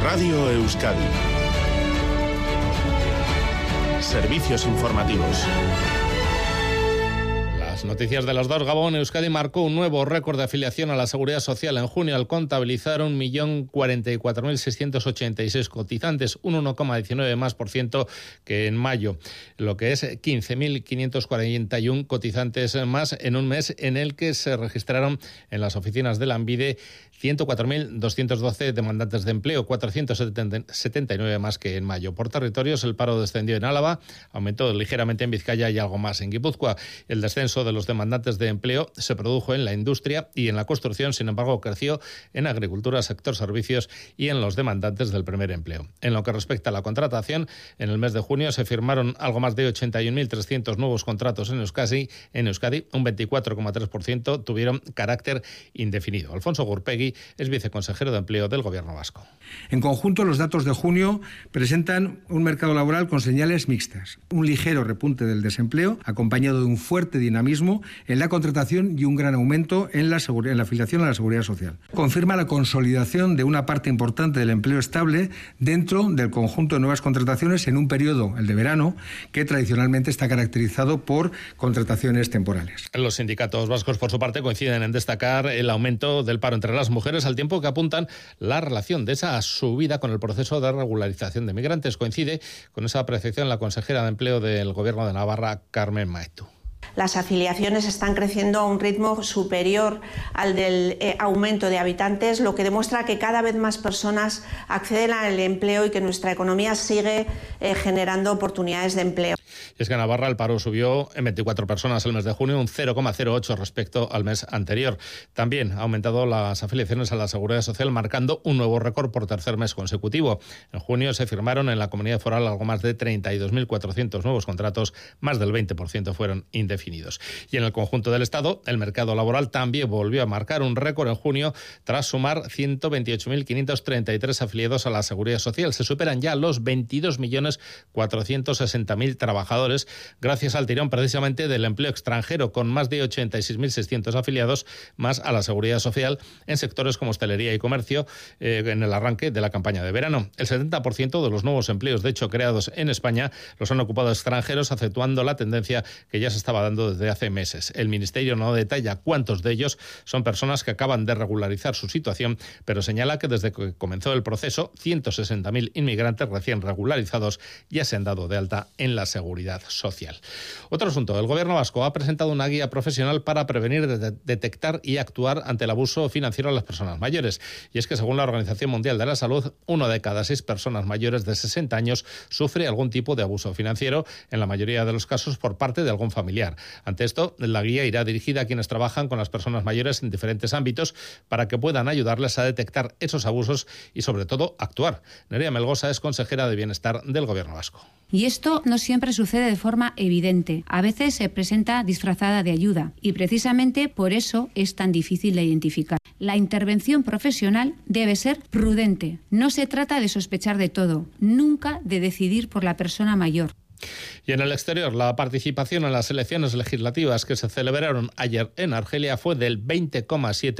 Radio Euskadi. Servicios informativos. Las noticias de los dos. Gabón. Euskadi marcó un nuevo récord de afiliación a la Seguridad Social en junio al contabilizar 1.044.686 cotizantes, un 1,19% más que en mayo, lo que es 15.541 cotizantes más en un mes en el que se registraron en las oficinas de Lanbide 104.212 demandantes de empleo, 479 más que en mayo. Por territorios, el paro descendió en Álava, aumentó ligeramente en Vizcaya y algo más en Guipúzcoa. El descenso de los demandantes de empleo se produjo en la industria y en la construcción, sin embargo, creció en agricultura, sector servicios y en los demandantes del primer empleo. En lo que respecta a la contratación, en el mes de junio se firmaron algo más de 81.300 nuevos contratos en Euskadi, un 24,3% tuvieron carácter indefinido. Alfonso Gurpegui es viceconsejero de Empleo del Gobierno vasco. En conjunto, los datos de junio presentan un mercado laboral con señales mixtas. Un ligero repunte del desempleo, acompañado de un fuerte dinamismo en la contratación y un gran aumento en la afiliación a la Seguridad Social. Confirma la consolidación de una parte importante del empleo estable dentro del conjunto de nuevas contrataciones en un periodo, el de verano, que tradicionalmente está caracterizado por contrataciones temporales. Los sindicatos vascos, por su parte, coinciden en destacar el aumento del paro entre las mujeres, al tiempo que apuntan la relación de esa subida con el proceso de regularización de migrantes. Coincide con esa apreciación la consejera de Empleo del Gobierno de Navarra, Carmen Maestu. Las afiliaciones están creciendo a un ritmo superior al del aumento de habitantes, lo que demuestra que cada vez más personas acceden al empleo y que nuestra economía sigue generando oportunidades de empleo. Y es que en Navarra el paro subió en 24 personas el mes de junio, un 0,08 respecto al mes anterior. También ha aumentado las afiliaciones a la Seguridad Social, marcando un nuevo récord por tercer mes consecutivo. En junio se firmaron en la Comunidad Foral algo más de 32.400 nuevos contratos, más del 20% fueron indefinidos. Y en el conjunto del Estado, el mercado laboral también volvió a marcar un récord en junio tras sumar 128.533 afiliados a la Seguridad Social. Se superan ya los 22.460.000 trabajadores gracias al tirón precisamente del empleo extranjero, con más de 86.600 afiliados más a la Seguridad Social en sectores como hostelería y comercio en el arranque de la campaña de verano. El 70% de los nuevos empleos, de hecho, creados en España los han ocupado extranjeros, acentuando la tendencia que ya se estaba dando desde hace meses. El Ministerio no detalla cuántos de ellos son personas que acaban de regularizar su situación, pero señala que desde que comenzó el proceso, 160.000 inmigrantes recién regularizados ya se han dado de alta en la Seguridad Social. Otro asunto, el Gobierno vasco ha presentado una guía profesional para prevenir, detectar y actuar ante el abuso financiero a las personas mayores. Y es que según la Organización Mundial de la Salud, 1 de cada 6 personas mayores de 60 años sufre algún tipo de abuso financiero, en la mayoría de los casos por parte de algún familiar. Ante esto, la guía irá dirigida a quienes trabajan con las personas mayores en diferentes ámbitos para que puedan ayudarles a detectar esos abusos y, sobre todo, actuar. Nerea Melgosa es consejera de Bienestar del Gobierno vasco. Y esto no siempre sucede de forma evidente. A veces se presenta disfrazada de ayuda y precisamente por eso es tan difícil de identificar. La intervención profesional debe ser prudente. No se trata de sospechar de todo, nunca de decidir por la persona mayor. Y en el exterior, la participación en las elecciones legislativas que se celebraron ayer en Argelia fue del 20,7%.